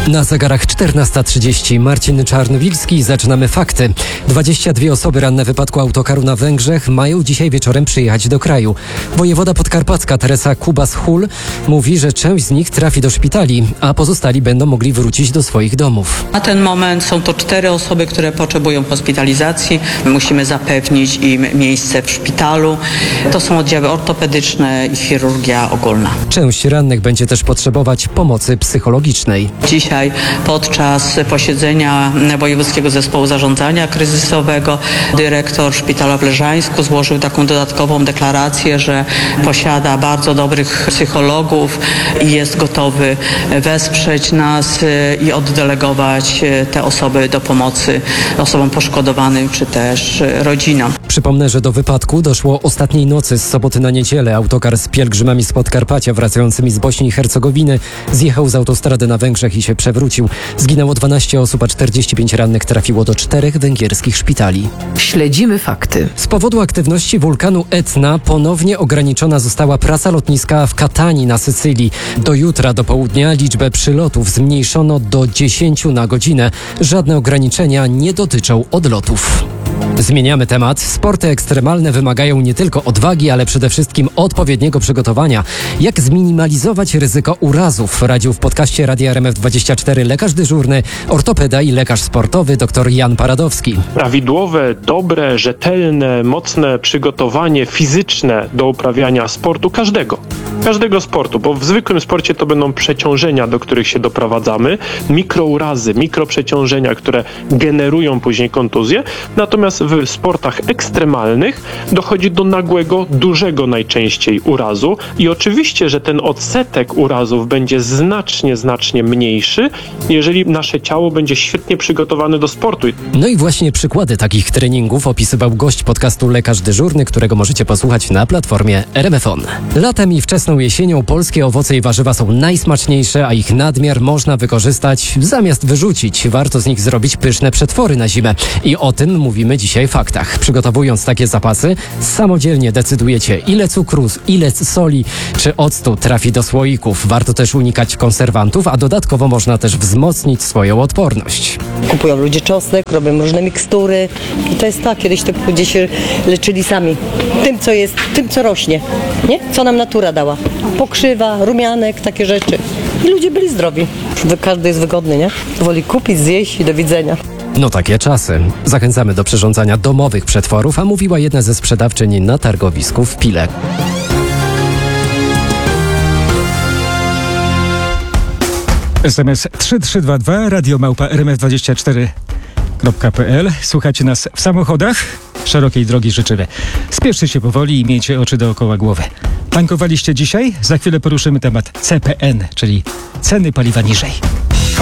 Na zegarach 14:30. Marcin Czarnowilski. Zaczynamy fakty. 22 osoby ranne w wypadku autokaru na Węgrzech mają dzisiaj wieczorem przyjechać do kraju. Wojewoda podkarpacka Teresa Kubas-Hul mówi, że część z nich trafi do szpitali, a pozostali będą mogli wrócić do swoich domów. Na ten moment są to 4 osoby, które potrzebują hospitalizacji. Musimy zapewnić im miejsce w szpitalu. To są oddziały ortopedyczne i chirurgia ogólna. Część rannych będzie też potrzebować pomocy psychologicznej. Dzisiaj podczas posiedzenia Wojewódzkiego Zespołu Zarządzania Kryzysowego dyrektor szpitala w Leżańsku złożył taką dodatkową deklarację, że posiada bardzo dobrych psychologów i jest gotowy wesprzeć nas i oddelegować te osoby do pomocy osobom poszkodowanym czy też rodzinom. Przypomnę, że do wypadku doszło ostatniej nocy z soboty na niedzielę. Autokar z pielgrzymami z Podkarpacia wracającymi z Bośni i Hercegowiny zjechał z autostrady na Węgrzech i się przewrócił. Zginęło 12 osób, a 45 rannych trafiło do 4 węgierskich szpitali. Śledzimy fakty. Z powodu aktywności wulkanu Etna ponownie ograniczona została praca lotniska w Katanii na Sycylii. Do jutra do południa liczbę przylotów zmniejszono do 10 na godzinę. Żadne ograniczenia nie dotyczą odlotów. Zmieniamy temat. Sporty ekstremalne wymagają nie tylko odwagi, ale przede wszystkim odpowiedniego przygotowania. Jak zminimalizować ryzyko urazów? Radził w podcaście Radia RMF24 lekarz dyżurny, ortopeda i lekarz sportowy dr Jan Paradowski. Prawidłowe, dobre, rzetelne, mocne przygotowanie fizyczne do uprawiania sportu każdego sportu, bo w zwykłym sporcie to będą przeciążenia, do których się doprowadzamy, mikrourazy, mikroprzeciążenia, które generują później kontuzje, natomiast w sportach ekstremalnych dochodzi do nagłego, dużego najczęściej urazu i oczywiście, że ten odsetek urazów będzie znacznie mniejszy, jeżeli nasze ciało będzie świetnie przygotowane do sportu. No i właśnie przykłady takich treningów opisywał gość podcastu Lekarz Dyżurny, którego możecie posłuchać na platformie RMF On. Latem i wczesną jesienią polskie owoce i warzywa są najsmaczniejsze, a ich nadmiar można wykorzystać zamiast wyrzucić. Warto z nich zrobić pyszne przetwory na zimę. I o tym mówimy dzisiaj w faktach. Przygotowując takie zapasy, samodzielnie decydujecie, ile cukru, ile soli czy octu trafi do słoików. Warto też unikać konserwantów, a dodatkowo można też wzmocnić swoją odporność. Kupują ludzie czosnek, robią różne mikstury i to jest tak, kiedyś to ludzie się leczyli sami. Tym, co jest, tym, co rośnie, nie? Co nam natura dała. Pokrzywa, rumianek, takie rzeczy. I ludzie byli zdrowi. Każdy jest wygodny, nie? Woli kupić, zjeść i do widzenia. No takie czasy. Zachęcamy do przyrządzania domowych przetworów, a mówiła jedna ze sprzedawczyń na targowisku w Pile. SMS 3322 radio@rmf24.pl. Słuchacie nas w samochodach? Szerokiej drogi życzymy. Spieszcie się powoli i miejcie oczy dookoła głowy. Tankowaliście dzisiaj? Za chwilę poruszymy temat CPN, czyli ceny paliwa niżej.